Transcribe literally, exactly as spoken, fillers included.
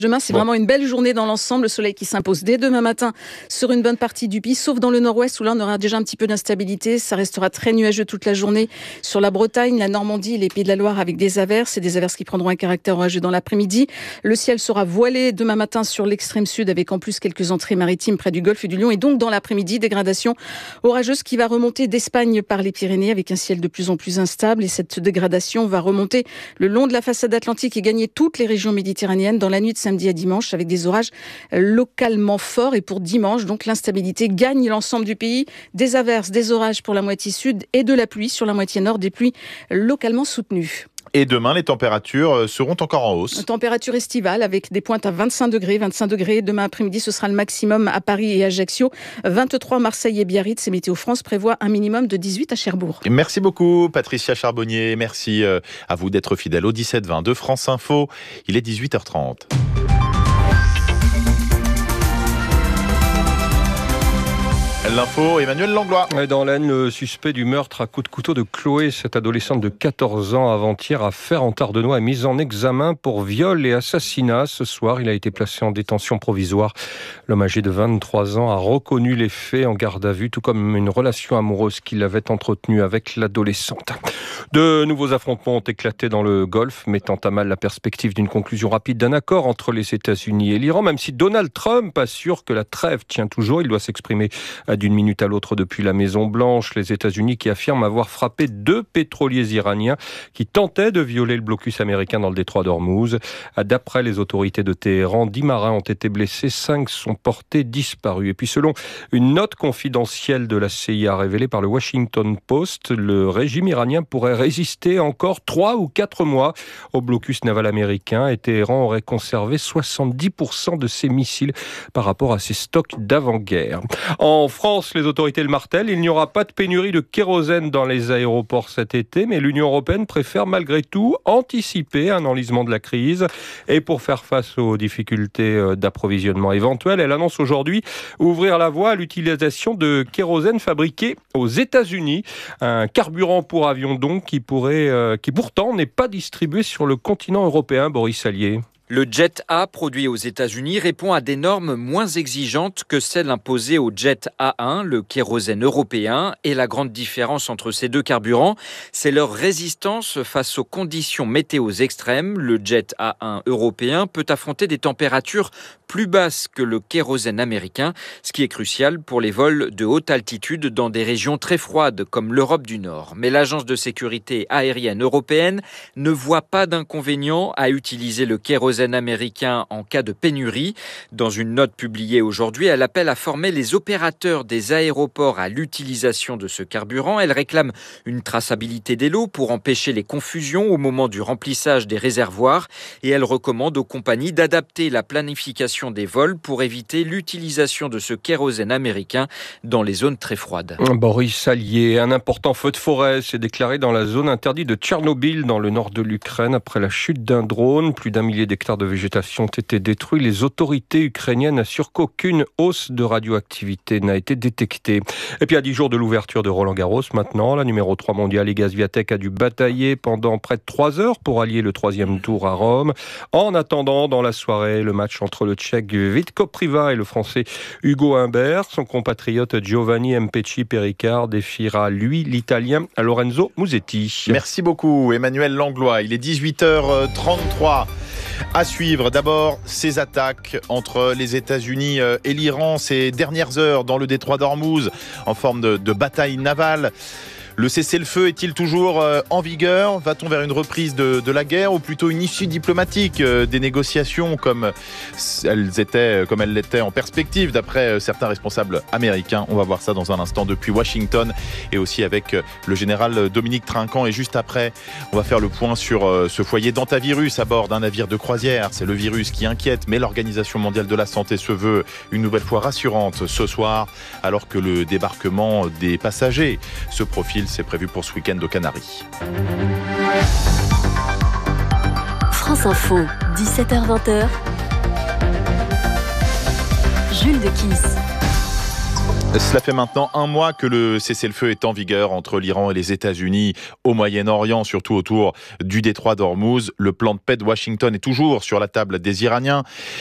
Demain, c'est bon. Vraiment une belle journée dans l'ensemble. Le soleil qui s'impose dès demain matin sur une bonne partie du pays, sauf dans le nord-ouest où là, on aura déjà un petit peu d'instabilité. Ça restera très nuageux toute la journée sur la Bretagne, la Normandie et les Pays de la Loire avec des averses et des averses qui prendront un caractère orageux dans l'après-midi. Le ciel sera voilé demain matin sur l'extrême sud avec en plus quelques entrées maritimes près du golfe du Lion. Et donc, dans l'après-midi, dégradation orageuse qui va remonter d'Espagne par les Pyrénées avec un ciel de plus en plus instable. Et cette dégradation va remonter le long de la façade atlantique et gagner toutes les régions méditerranéennes dans la nuit de samedi à dimanche avec des orages localement forts. Et pour dimanche, donc l'instabilité gagne l'ensemble du pays. Des averses, des orages pour la moitié sud et de la pluie sur la moitié nord, des pluies localement soutenues. Et demain, les températures seront encore en hausse. Température estivale avec des pointes à vingt-cinq degrés. vingt-cinq degrés demain après-midi, ce sera le maximum à Paris et Ajaccio. vingt-trois Marseille et Biarritz. Et Météo France prévoit un minimum de dix-huit à Cherbourg. Merci beaucoup Patricia Charbonnier. Merci à vous d'être fidèle au dix-sept vingt de France Info. Il est dix-huit heures trente. L'info, Emmanuel Langlois. Dans l'Aisne, le suspect du meurtre à coups de couteau de Chloé, cette adolescente de quatorze ans avant-hier à Fère-en-Tardenois, est mise en examen pour viol et assassinat. Ce soir, il a été placé en détention provisoire. L'homme âgé de vingt-trois ans a reconnu les faits en garde à vue, tout comme une relation amoureuse qu'il avait entretenue avec l'adolescente. De nouveaux affrontements ont éclaté dans le Golfe, mettant à mal la perspective d'une conclusion rapide d'un accord entre les États-Unis et l'Iran. Même si Donald Trump assure que la trêve tient toujours, il doit s'exprimer d'une minute à l'autre depuis la Maison-Blanche. Les États-Unis qui affirment avoir frappé deux pétroliers iraniens qui tentaient de violer le blocus américain dans le détroit d'Ormuz. D'après les autorités de Téhéran, dix marins ont été blessés, cinq sont portés disparus. Et puis selon une note confidentielle de la C I A révélée par le Washington Post, le régime iranien pourrait résister encore trois ou quatre mois au blocus naval américain et Téhéran aurait conservé soixante-dix pour cent de ses missiles par rapport à ses stocks d'avant-guerre. En France, les autorités le martèlent, il n'y aura pas de pénurie de kérosène dans les aéroports cet été, mais l'Union européenne préfère malgré tout anticiper un enlisement de la crise. Et pour faire face aux difficultés d'approvisionnement éventuelles, elle annonce aujourd'hui ouvrir la voie à l'utilisation de kérosène fabriqué aux États-Unis. Un carburant pour avion donc qui, pourrait, euh, qui pourtant n'est pas distribué sur le continent européen, Boris Sallier. Le Jet A, produit aux États-Unis, répond à des normes moins exigeantes que celles imposées au Jet A un, le kérosène européen. Et la grande différence entre ces deux carburants, c'est leur résistance face aux conditions météo extrêmes. Le Jet A un européen peut affronter des températures plus basses que le kérosène américain, ce qui est crucial pour les vols de haute altitude dans des régions très froides comme l'Europe du Nord. Mais l'Agence de sécurité aérienne européenne ne voit pas d'inconvénient à utiliser le kérosène américain en cas de pénurie. Dans une note publiée aujourd'hui, elle appelle à former les opérateurs des aéroports à l'utilisation de ce carburant. Elle réclame une traçabilité des lots pour empêcher les confusions au moment du remplissage des réservoirs et elle recommande aux compagnies d'adapter la planification des vols pour éviter l'utilisation de ce kérosène américain dans les zones très froides. Boris Sallier, un important feu de forêt s'est déclaré dans la zone interdite de Tchernobyl dans le nord de l'Ukraine après la chute d'un drone. Plus d'un millier d'hectares de végétation ont été détruits. Les autorités ukrainiennes assurent qu'aucune hausse de radioactivité n'a été détectée. Et puis à dix jours de l'ouverture de Roland-Garros, maintenant, la numéro trois mondiale Iga Swiatek a dû batailler pendant près de trois heures pour allier le troisième tour à Rome. En attendant, dans la soirée, le match entre le Tchèque Vitko Priva et le Français Hugo Humbert. Son compatriote Giovanni Mpecci Pericard défiera, lui, l'Italien Lorenzo Musetti. Merci beaucoup Emmanuel Langlois. Il est dix-huit heures trente-trois. À suivre, d'abord, ces attaques entre les États-Unis et l'Iran ces dernières heures dans le détroit d'Ormuz en forme de, de bataille navale. Le cessez-le-feu est-il toujours en vigueur ? Va-t-on vers une reprise de, de la guerre ou plutôt une issue diplomatique des négociations comme elles étaient, comme elles l'étaient en perspective d'après certains responsables américains ? On va voir ça dans un instant depuis Washington et aussi avec le général Dominique Trinquant. Et juste après, on va faire le point sur ce foyer d'antavirus à bord d'un navire de croisière. C'est le virus qui inquiète, mais l'Organisation mondiale de la santé se veut une nouvelle fois rassurante ce soir, alors que le débarquement des passagers se profile. C'est prévu pour ce week-end aux Canaries. France Info, dix-sept heures vingt. Jules de Kiss. Cela fait maintenant un mois que le cessez-le-feu est en vigueur entre l'Iran et les États-Unis au Moyen-Orient, surtout autour du détroit d'Ormuz. Le plan de paix de Washington est toujours sur la table des Iraniens.